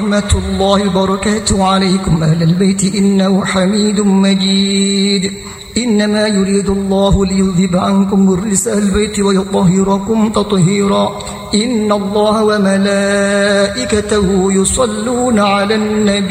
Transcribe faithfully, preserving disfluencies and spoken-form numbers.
ورحمة الله وبركاته عليكم أهل البيت إنه حميد مجيد. إنما يريد الله ليذهب عنكم الرجس أهل البيت ويطهركم تطهيرا. إن الله وملائكته يصلون على النبي